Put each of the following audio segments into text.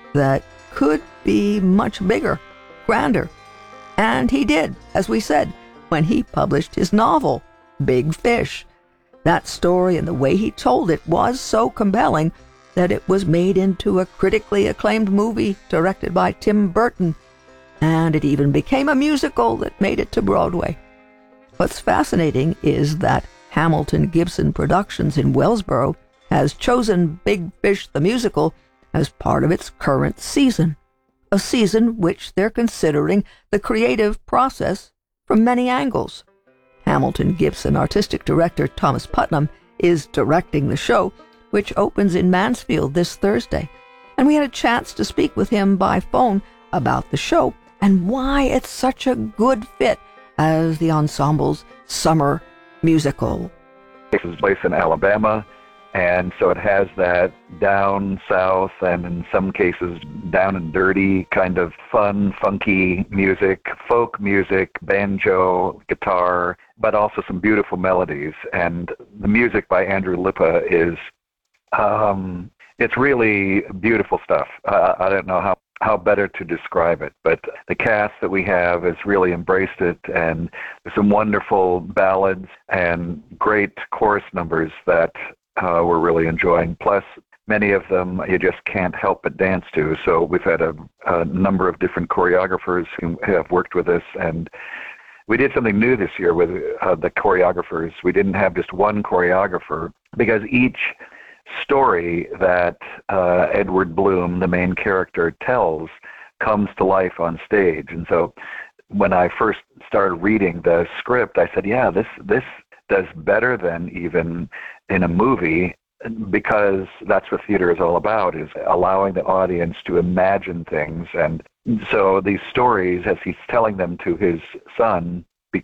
that could be much bigger, grander. And he did, as we said, when he published his novel, Big Fish. That story and the way he told it was so compelling that it was made into a critically acclaimed movie directed by Tim Burton, and it even became a musical that made it to Broadway. What's fascinating is that Hamilton Gibson Productions in Wellsboro has chosen Big Fish the musical as part of its current season, a season which they're considering the creative process from many angles. Hamilton Gibson artistic director Thomas Putnam is directing the show, which opens in Mansfield this Thursday. And we had a chance to speak with him by phone about the show and why it's such a good fit as the ensemble's summer musical. It takes place in Alabama, and so it has that down south and in some cases down and dirty kind of fun, funky music, folk music, banjo, guitar, but also some beautiful melodies. And the music by Andrew Lippa is, it's really beautiful stuff. I don't know how better to describe it, but the cast that we have has really embraced it, and there's some wonderful ballads and great chorus numbers that we're really enjoying. Plus, many of them you just can't help but dance to. So we've had a number of different choreographers who have worked with us, and we did something new this year with the choreographers. We didn't have just one choreographer, because each story that Edward Bloom, the main character, tells comes to life on stage. And so when I first started reading the script, I said, yeah, this does better than even in a movie, because that's what theater is all about, is allowing the audience to imagine things. And so these stories, as he's telling them to his son,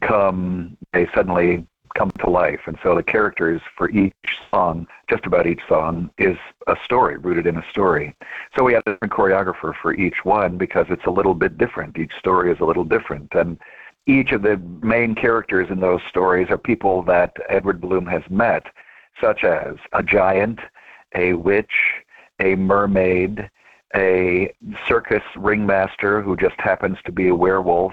they suddenly come to life. And so the characters for each song, just about each song, is a story, rooted in a story. So we have a different choreographer for each one because it's a little bit different. Each story is a little different. And each of the main characters in those stories are people that Edward Bloom has met, such as a giant, a witch, a mermaid, a circus ringmaster who just happens to be a werewolf.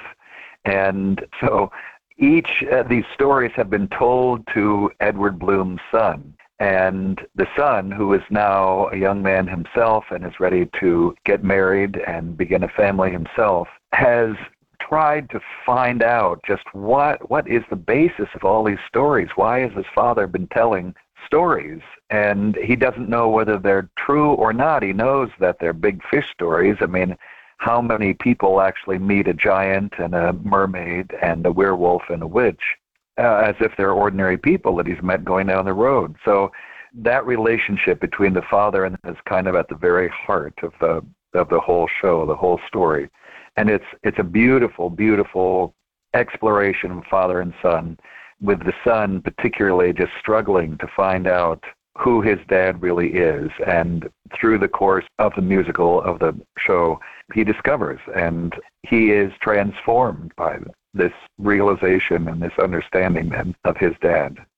And so each of these stories have been told to Edward Bloom's son. And the son, who is now a young man himself and is ready to get married and begin a family himself, has tried to find out just what is the basis of all these stories. Why has his father been telling stories? And he doesn't know whether they're true or not. He knows that they're big fish stories. I mean, how many people actually meet a giant and a mermaid and a werewolf and a witch as if they're ordinary people that he's met going down the road? So that relationship between the father and is kind of at the very heart of the whole show, the whole story. And it's a beautiful, beautiful exploration of father and son, with the son particularly just struggling to find out who his dad really is. And through the course of the musical, of the show, he discovers, and he is transformed by this realization and this understanding then of his dad.